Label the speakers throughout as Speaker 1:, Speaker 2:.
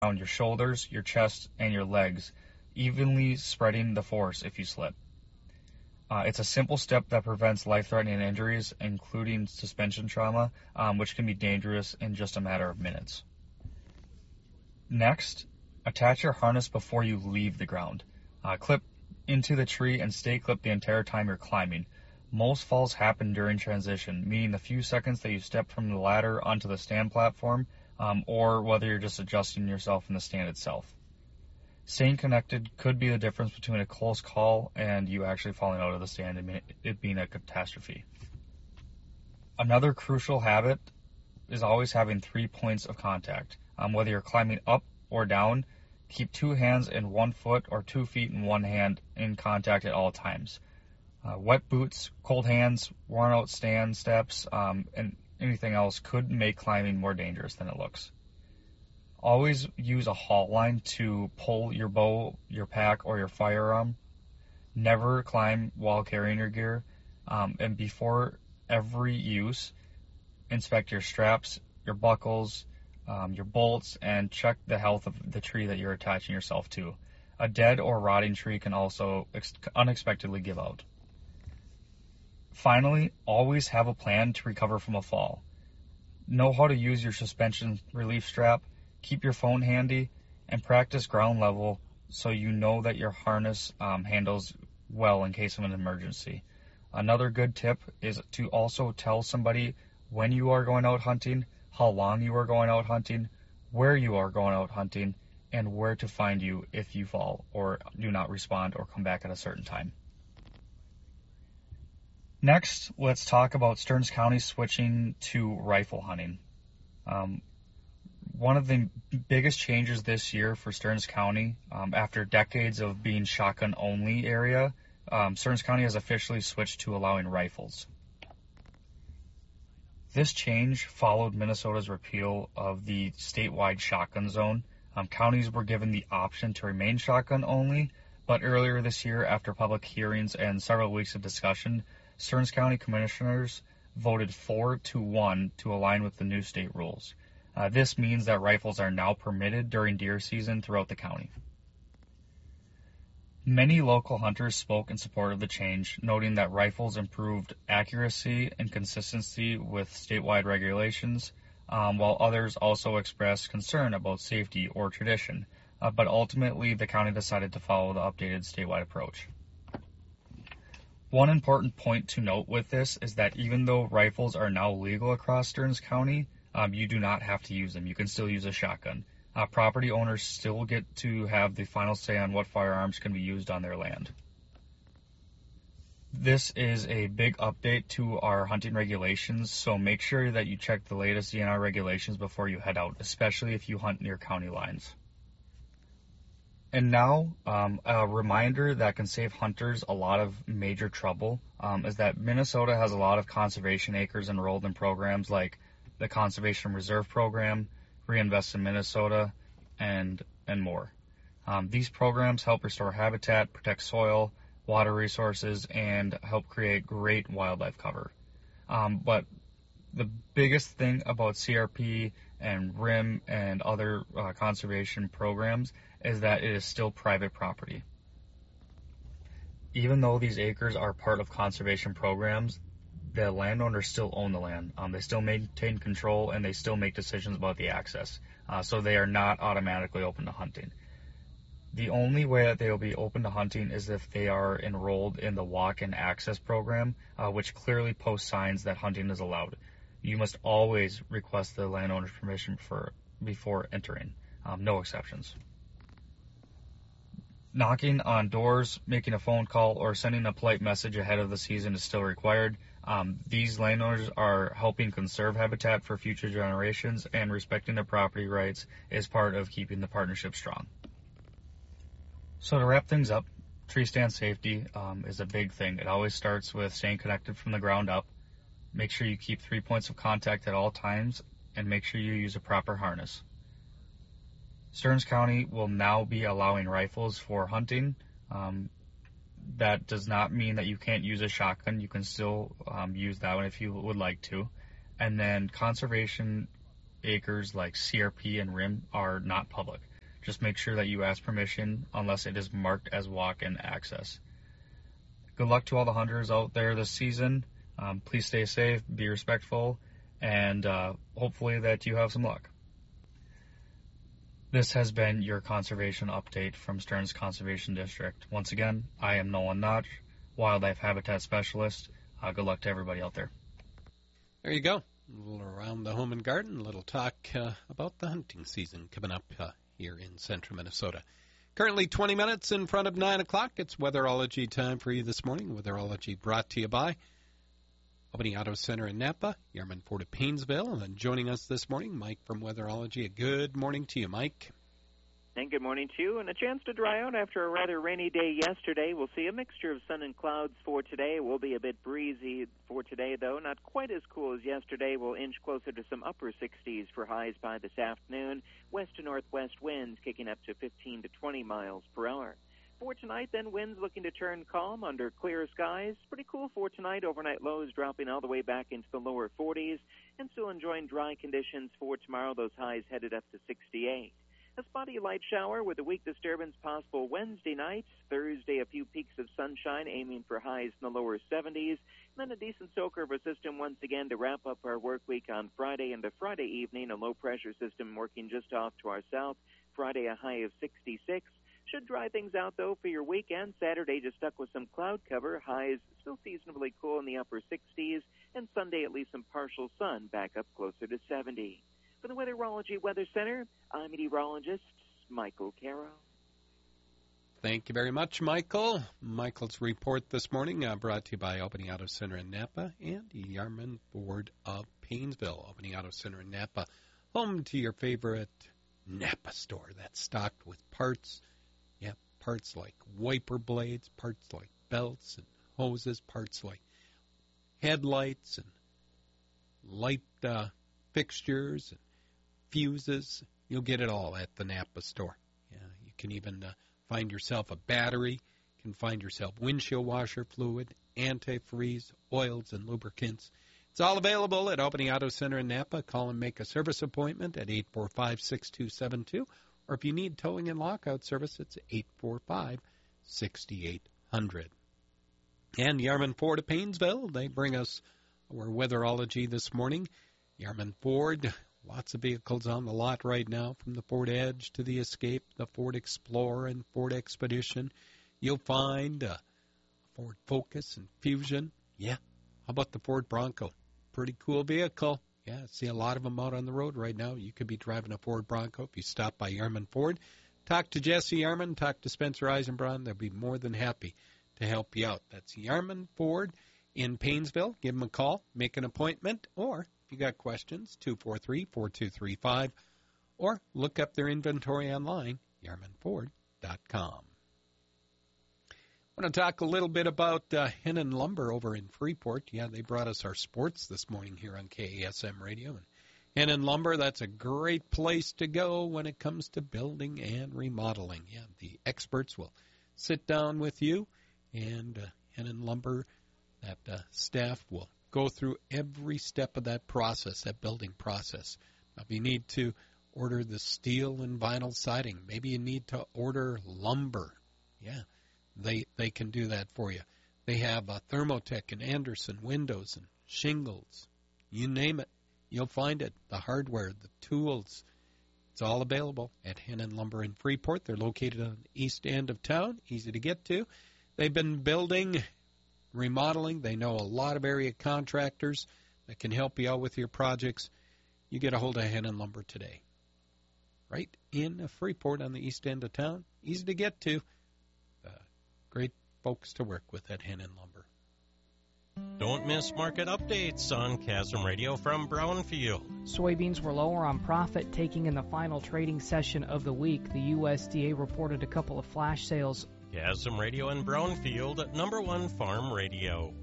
Speaker 1: around your shoulders, your chest, and your legs, evenly spreading the force if you slip. It's a simple step that prevents life-threatening injuries, including suspension trauma, which can be dangerous in just a matter of minutes. Next, attach your harness before you leave the ground. Clip into the tree and stay clipped the entire time you're climbing. Most falls happen during transition, meaning the few seconds that you step from the ladder onto the stand platform, or whether you're just adjusting yourself in the stand itself. Staying connected could be the difference between a close call and you actually falling out of the stand and it being a catastrophe. Another crucial habit is always having 3 points of contact. Whether you're climbing up or down, keep 2 hands in 1 foot or 2 feet in 1 hand in contact at all times. Wet boots, cold hands, worn out stand steps, and anything else could make climbing more dangerous than it looks. Always use a halt line to pull your bow, your pack, or your firearm. Never climb while carrying your gear. And before every use, inspect your straps, your buckles, your bolts, and check the health of the tree that you're attaching yourself to. A dead or rotting tree can also unexpectedly give out. Finally, always have a plan to recover from a fall. Know how to use your suspension relief strap, keep your phone handy, and practice ground level so you know that your harness handles well in case of an emergency. Another good tip is to also tell somebody when you are going out hunting, how long you are going out hunting, where you are going out hunting, and where to find you if you fall or do not respond or come back at a certain time. Next, let's talk about Stearns County switching to rifle hunting. One of the biggest changes this year for Stearns County, after decades of being shotgun-only area, Stearns County has officially switched to allowing rifles. This change followed Minnesota's repeal of the statewide shotgun zone. Counties were given the option to remain shotgun only, but earlier this year, after public hearings and several weeks of discussion, Stearns County commissioners voted 4-1 to align with the new state rules. This means that rifles are now permitted during deer season throughout the county. Many local hunters spoke in support of the change, noting that rifles improved accuracy and consistency with statewide regulations, while others also expressed concern about safety or tradition, but ultimately the county decided to follow the updated statewide approach. One important point to note with this is that even though rifles are now legal across Stearns County, you do not have to use them. You can still use a shotgun. Property owners still get to have the final say on what firearms can be used on their land. This is a big update to our hunting regulations, so make sure that you check the latest DNR regulations before you head out, especially if you hunt near county lines. And now, a reminder that can save hunters a lot of major trouble is that Minnesota has a lot of conservation acres enrolled in programs like the Conservation Reserve Program, Reinvest in Minnesota, and more. These programs help restore habitat, protect soil, water resources, and help create great wildlife cover. But the biggest thing about CRP and RIM and other conservation programs is that it is still private property. Even though these acres are part of conservation programs, the landowners still own the land. They still maintain control and they still make decisions about the access. So they are not automatically open to hunting. The only way that they will be open to hunting is if they are enrolled in the Walk-in Access program, which clearly posts signs that hunting is allowed. You must always request the landowner's permission before entering. No exceptions. Knocking on doors, making a phone call, or sending a polite message ahead of the season is still required. These landowners are helping conserve habitat for future generations, and respecting their property rights is part of keeping the partnership strong. So to wrap things up, tree stand safety is a big thing. It always starts with staying connected from the ground up. Make sure you keep 3 points of contact at all times, and make sure you use a proper harness. Stearns County will now be allowing rifles for hunting. That does not mean that you can't use a shotgun. You can still use that one if you would like to. And then conservation acres like CRP and RIM are not public. Just make sure that you ask permission unless it is marked as walk-in access. Good luck to all the hunters out there this season. Please stay safe, be respectful, and hopefully that you have some luck. This has been your conservation update from Stearns Conservation District. Once again, I am Nolan Notch, Wildlife Habitat Specialist. Good luck to everybody out there.
Speaker 2: There you go. A little around the home and garden, a little talk about the hunting season coming up here in central Minnesota. Currently 20 minutes in front of 9 o'clock. It's Weatherology time for you this morning. Weatherology brought to you by Albany Auto Center in Napa, Yarman Ford of Paynesville. And joining us this morning, Mike from Weatherology. A good morning to you, Mike.
Speaker 3: And good morning to you. And a chance to dry out after a rather rainy day yesterday. We'll see a mixture of sun and clouds for today. It will be a bit breezy for today, though. Not quite as cool as yesterday. We'll inch closer to some upper 60s for highs by this afternoon. West to northwest winds kicking up to 15 to 20 miles per hour. For tonight, then, winds looking to turn calm under clear skies. Pretty cool for tonight. Overnight lows dropping all the way back into the lower 40s. And still enjoying dry conditions for tomorrow. Those highs headed up to 68. A spotty light shower with a weak disturbance possible Wednesday night. Thursday, a few peaks of sunshine aiming for highs in the lower 70s. And then a decent soaker of a system once again to wrap up our work week on Friday into Friday evening. A low-pressure system working just off to our south. Friday, a high of 66. Should dry things out, though, for your weekend. Saturday, just stuck with some cloud cover. Highs still seasonably cool in the upper 60s. And Sunday, at least some partial sun, back up closer to 70. For the Weatherology Weather Center, I'm meteorologist Michael Caro.
Speaker 2: Thank you very much, Michael. Michael's report this morning brought to you by Albany Auto Center in Napa and Yarman Ford of Paynesville. Albany Auto Center in Napa, home to your favorite Napa store that's stocked with parts. Yeah, parts like wiper blades, parts like belts and hoses, parts like headlights and light fixtures and fuses. You'll get it all at the Napa store. Yeah, you can even find yourself a battery. You can find yourself windshield washer fluid, antifreeze, oils, and lubricants. It's all available at Albany Auto Center in Napa. Call and make a service appointment at 845-6272. Or if you need towing and lockout service, it's 845-6800. And Yarman Ford of Paynesville, they bring us our weatherology this morning. Yarman Ford, lots of vehicles on the lot right now, from the Ford Edge to the Escape, the Ford Explorer and Ford Expedition. You'll find Ford Focus and Fusion. Yeah, how about the Ford Bronco? Pretty cool vehicle. Yeah, I see a lot of them out on the road right now. You could be driving a Ford Bronco if you stop by Yarman Ford. Talk to Jesse Yarman, talk to Spencer Eisenbraun. They'll be more than happy to help you out. That's Yarman Ford in Paynesville. Give them a call, make an appointment, or if you got questions, 243-4235, or look up their inventory online, yarmanford.com. I want to talk a little bit about Hennen Lumber over in Freeport. Yeah, they brought us our sports this morning here on KASM Radio. And Hennen Lumber, that's a great place to go when it comes to building and remodeling. Yeah, the experts will sit down with you, and Hennen Lumber, that staff will go through every step of that process, that building process. Now, if you need to order the steel and vinyl siding, maybe you need to order lumber. Yeah, they can do that for you. They have Thermotech and Anderson windows and shingles. You name it, you'll find it. The hardware, the tools, it's all available at Hennen Lumber in Freeport. They're located on the east end of town, easy to get to. They've been building, remodeling. They know a lot of area contractors that can help you out with your projects. You get a hold of Hennen Lumber today. Right in Freeport on the east end of town. Easy to get to. Great folks to work with at Hennen Lumber.
Speaker 4: Don't miss market updates on Chasm Radio from Brownfield.
Speaker 5: Soybeans were lower on profit, taking in the final trading session of the week. The USDA reported a couple of flash sales.
Speaker 4: Chasm Radio in Brownfield, #1 farm radio.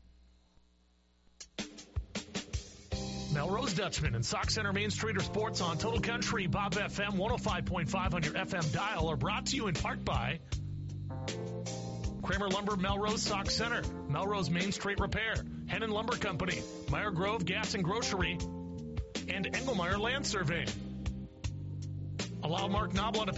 Speaker 6: Melrose Dutchman and Sock Center Main Street Sports on Total Country, Bob FM 105.5 on your FM dial, are brought to you in part by Kramer Lumber, Melrose Sock Center, Melrose Main Street Repair, Hennen Lumber Company, Meyer Grove Gas and Grocery, and Engelmeyer Land Surveying. Allow Mark Knoblow to